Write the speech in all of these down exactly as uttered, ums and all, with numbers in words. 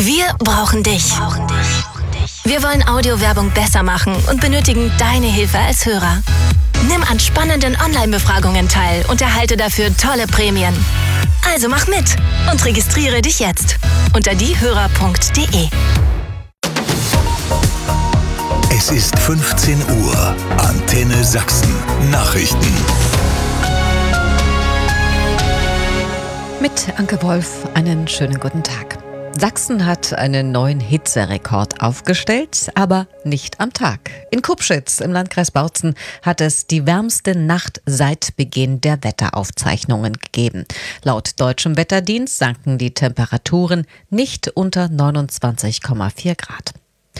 Wir brauchen dich. Wir wollen Audiowerbung besser machen und benötigen deine Hilfe als Hörer. Nimm an spannenden Online-Befragungen teil und erhalte dafür tolle Prämien. Also mach mit und registriere dich jetzt unter diehörer punkt de. Es ist fünfzehn Uhr. Antenne Sachsen. Nachrichten. Mit Anke Wolf einen schönen guten Tag. Sachsen hat einen neuen Hitzerekord aufgestellt, aber nicht am Tag. In Kupschitz im Landkreis Bautzen hat es die wärmste Nacht seit Beginn der Wetteraufzeichnungen gegeben. Laut deutschem Wetterdienst sanken die Temperaturen nicht unter neunundzwanzig Komma vier Grad.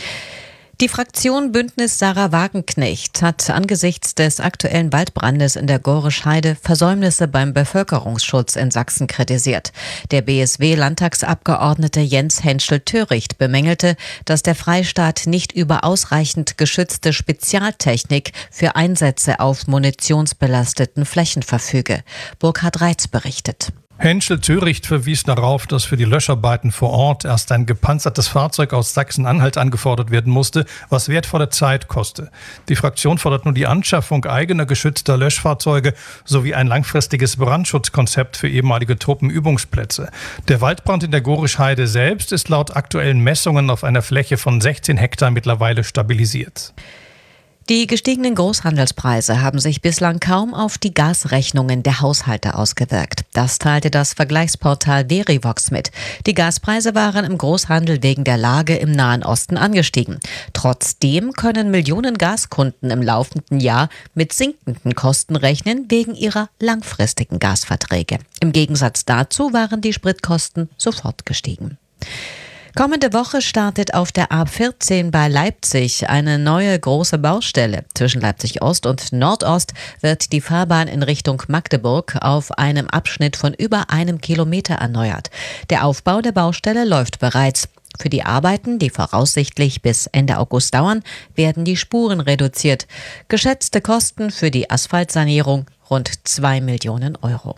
Die Fraktion Bündnis Sarah Wagenknecht hat angesichts des aktuellen Waldbrandes in der Gorisch Heide Versäumnisse beim Bevölkerungsschutz in Sachsen kritisiert. Der B S W-Landtagsabgeordnete Jens Henschel-Töricht bemängelte, dass der Freistaat nicht über ausreichend geschützte Spezialtechnik für Einsätze auf munitionsbelasteten Flächen verfüge. Burkhard Reitz berichtet. Henschel-Töricht verwies darauf, dass für die Löscharbeiten vor Ort erst ein gepanzertes Fahrzeug aus Sachsen-Anhalt angefordert werden musste, was wertvolle Zeit koste. Die Fraktion fordert nun die Anschaffung eigener geschützter Löschfahrzeuge sowie ein langfristiges Brandschutzkonzept für ehemalige Truppenübungsplätze. Der Waldbrand in der Gorisch Heide selbst ist laut aktuellen Messungen auf einer Fläche von sechzehn Hektar mittlerweile stabilisiert. Die gestiegenen Großhandelspreise haben sich bislang kaum auf die Gasrechnungen der Haushalte ausgewirkt. Das teilte das Vergleichsportal Verivox mit. Die Gaspreise waren im Großhandel wegen der Lage im Nahen Osten angestiegen. Trotzdem können Millionen Gaskunden im laufenden Jahr mit sinkenden Kosten rechnen wegen ihrer langfristigen Gasverträge. Im Gegensatz dazu waren die Spritkosten sofort gestiegen. Kommende Woche startet auf der A vierzehn bei Leipzig eine neue große Baustelle. Zwischen Leipzig Ost und Nordost wird die Fahrbahn in Richtung Magdeburg auf einem Abschnitt von über einem Kilometer erneuert. Der Aufbau der Baustelle läuft bereits. Für die Arbeiten, die voraussichtlich bis Ende August dauern, werden die Spuren reduziert. Geschätzte Kosten für die Asphaltsanierung rund zwei Millionen Euro.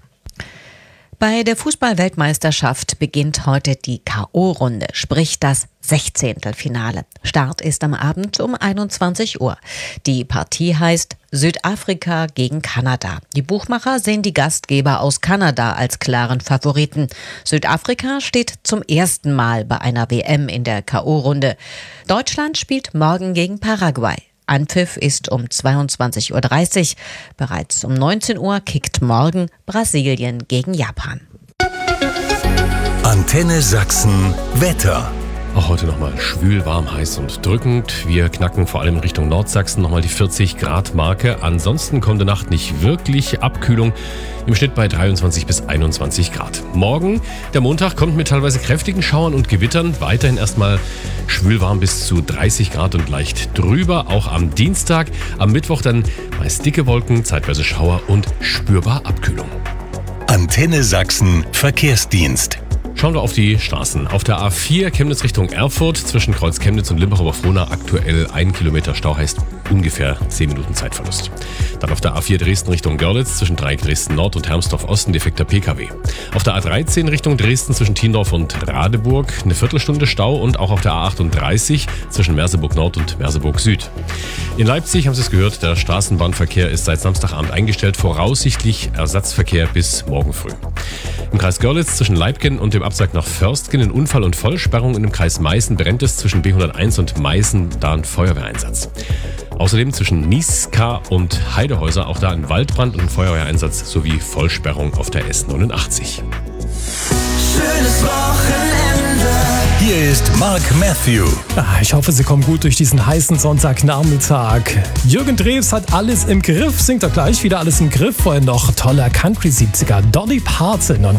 Bei der Fußball-Weltmeisterschaft beginnt heute die K O-Runde, sprich das Sechzehntelfinale. Start ist am Abend um einundzwanzig Uhr. Die Partie heißt Südafrika gegen Kanada. Die Buchmacher sehen die Gastgeber aus Kanada als klaren Favoriten. Südafrika steht zum ersten Mal bei einer W M in der K O-Runde. Deutschland spielt morgen gegen Paraguay. Anpfiff ist um zweiundzwanzig Uhr dreißig. Bereits um neunzehn Uhr kickt morgen Brasilien gegen Japan. Antenne Sachsen Wetter. Auch heute nochmal schwül, warm, heiß und drückend. Wir knacken vor allem in Richtung Nordsachsen nochmal die vierzig Grad Marke. Ansonsten kommende Nacht nicht wirklich Abkühlung. Im Schnitt bei dreiundzwanzig bis einundzwanzig Grad. Morgen, der Montag, kommt mit teilweise kräftigen Schauern und Gewittern. Weiterhin erstmal schwül, warm bis zu dreißig Grad und leicht drüber. Auch am Dienstag, am Mittwoch dann meist dicke Wolken, zeitweise Schauer und spürbar Abkühlung. Antenne Sachsen Verkehrsdienst. Schauen wir auf die Straßen. Auf der A vier Chemnitz Richtung Erfurt zwischen Kreuz Chemnitz und Limbach-Oberfrohna aktuell ein Kilometer Stau, heißt ungefähr zehn Minuten Zeitverlust. Dann auf der A vier Dresden Richtung Görlitz zwischen Dreieck Dresden Nord und Hermsdorf Osten defekter P K W. Auf der A dreizehn Richtung Dresden zwischen Tiendorf und Radeburg eine Viertelstunde Stau und auch auf der A achtunddreißig zwischen Merseburg Nord und Merseburg Süd. In Leipzig, haben Sie es gehört, der Straßenbahnverkehr ist seit Samstagabend eingestellt, voraussichtlich Ersatzverkehr bis morgen früh. Im Kreis Görlitz zwischen Leibgen und dem Abzweig nach Förstgen in Unfall- und Vollsperrung. In dem Kreis Meißen brennt es zwischen B hunderteins und Meißen, da ein Feuerwehreinsatz. Außerdem zwischen Niska und Heidehäuser, auch da ein Waldbrand und ein Feuerwehreinsatz sowie Vollsperrung auf der S neunundachtzig. Schönes Wochenende. Hier ist Mark Matthew. Ich hoffe, Sie kommen gut durch diesen heißen Sonntagnachmittag. Jürgen Drews hat alles im Griff, singt er gleich wieder alles im Griff. Vorher noch toller Country-siebziger Dolly Parton. Und